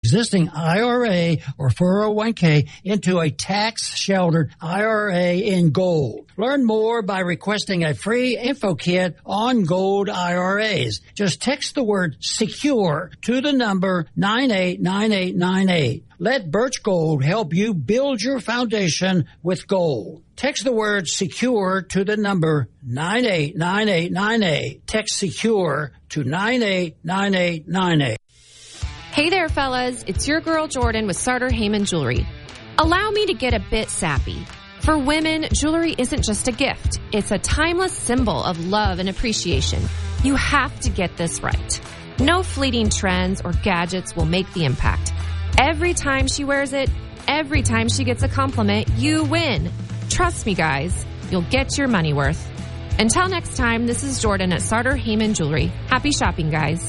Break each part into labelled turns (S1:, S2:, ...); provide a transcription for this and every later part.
S1: existing IRA or 401k into a tax-sheltered IRA in gold. Learn more by requesting a free info kit on gold IRAs. Just text the word SECURE to the number 989898. Let Birch Gold help you build your foundation with gold. Text the word SECURE to the number 989898. Text SECURE to 989898.
S2: Hey there, fellas. It's your girl Jordan with Sartor Heyman Jewelry. Allow me to get a bit sappy. For women, jewelry isn't just a gift. It's a timeless symbol of love and appreciation. You have to get this right. No fleeting trends or gadgets will make the impact. Every time she wears it, every time she gets a compliment, you win. Trust me, guys. You'll get your money worth. Until next time, this is Jordan at Sartor Heyman Jewelry. Happy shopping, guys.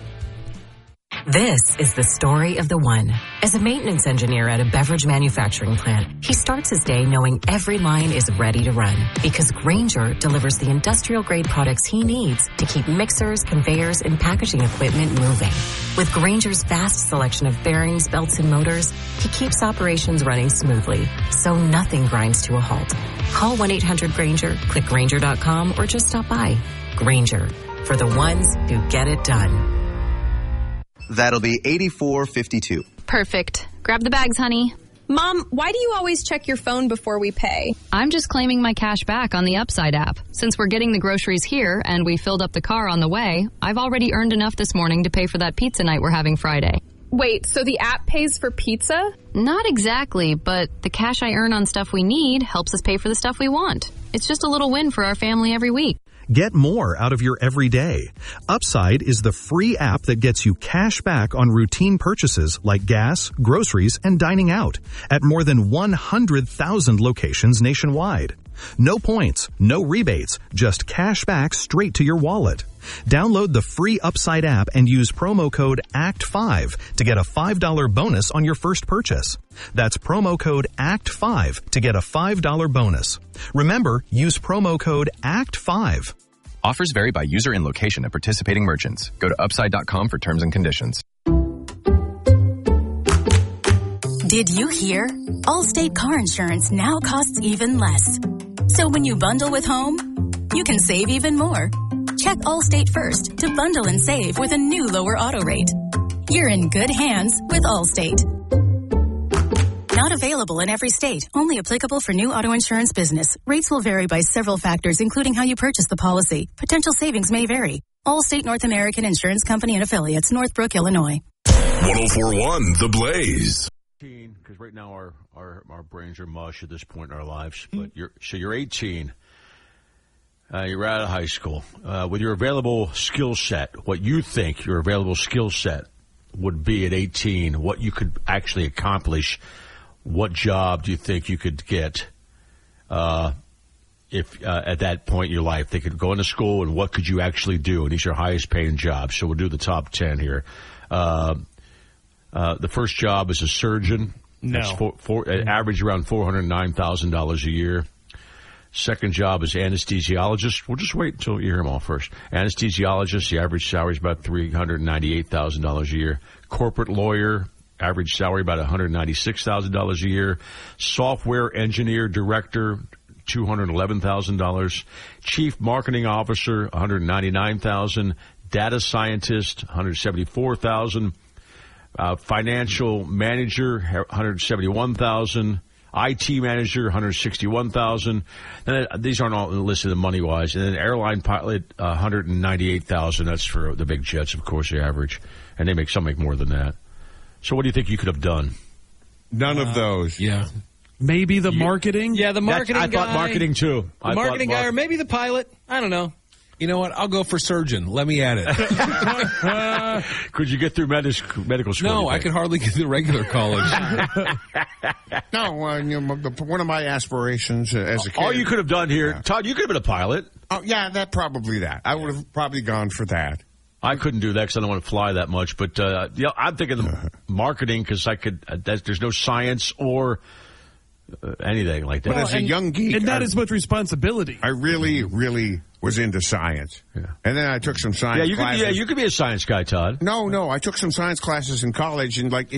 S3: This is the story of the one. As a maintenance engineer at a beverage manufacturing plant, he starts his day knowing every line is ready to run because Grainger delivers the industrial-grade products he needs to keep mixers, conveyors, and packaging equipment moving. With Grainger's vast selection of bearings, belts, and motors, he keeps operations running smoothly, so nothing grinds to a halt. Call 1-800-GRAINGER, click Grainger.com, or just stop by. Grainger, for the ones who get it done.
S4: That'll be $84.52.
S5: Perfect. Grab the bags, honey.
S6: Mom, why do you always check your phone before we pay?
S5: I'm just claiming my cash back on the Upside app. Since we're getting the groceries here and we filled up the car on the way, I've already earned enough this morning to pay for that pizza night we're having Friday.
S6: Wait, so the app pays for pizza?
S5: Not exactly, but the cash I earn on stuff we need helps us pay for the stuff we want. It's just a little win for our family every week.
S7: Get more out of your everyday. Upside is the free app that gets you cash back on routine purchases like gas, groceries, and dining out at more than 100,000 locations nationwide. No points, no rebates, just cash back straight to your wallet. Download the free Upside app and use promo code ACT5 to get a $5 bonus on your first purchase. That's promo code ACT5 to get a $5 bonus. Remember, use promo code ACT5.
S8: Offers vary by user and location at participating merchants. Go to upside.com for terms and conditions.
S9: Did you hear? Allstate car insurance now costs even less. So when you bundle with home, you can save even more. Check Allstate first to bundle and save with a new lower auto rate. You're in good hands with Allstate. Not available in every state. Only applicable for new auto insurance business. Rates will vary by several factors, including how you purchase the policy. Potential savings may vary. Allstate North American Insurance Company and Affiliates, Northbrook, Illinois.
S10: 104.1 The Blaze.
S11: Because right now our brains are mush at this point in our lives. But you're 18. You're out of high school. With your available skill set, what you think your available skill set would be at 18, what you could actually accomplish, what job do you think you could get if at that point in your life? They could go into school, and what could you actually do? And these are highest paying jobs. So we'll do the top 10 here. The first job is a surgeon.
S12: No.
S11: Average around $409,000 a year. Second job is anesthesiologist. We'll just wait until you hear them all first. Anesthesiologist, the average salary is about $398,000 a year. Corporate lawyer, average salary about $196,000 a year. Software engineer director, $211,000. Chief marketing officer, $199,000. Data scientist, $174,000. Financial manager, $171,000. IT manager, $161,000. These aren't all listed money wise. And then airline pilot, $198,000. That's for the big jets, of course, the average. And some make more than that. So what do you think you could have done?
S13: None of those.
S12: Yeah. Maybe the marketing?
S14: Yeah, the marketing guy.
S11: I thought marketing too.
S14: The marketing guy, or maybe the pilot. I don't know.
S13: You know what? I'll go for surgeon. Let me at it.
S11: Could you get through medical school?
S13: No, I could hardly get through regular college.
S15: No, one of my aspirations as a kid.
S11: All you could have done here,
S15: yeah.
S11: Todd, you could have been a pilot.
S15: Oh, yeah, that. I would have probably gone for that.
S11: I couldn't do that because I don't want to fly that much. But I'm thinking of marketing because there's no science or anything like that.
S15: But as a young geek,
S12: and not as much responsibility.
S15: I really was into science. Yeah. And then I took some science classes.
S11: You could be a science guy, Todd.
S15: No, I took some science classes in college, and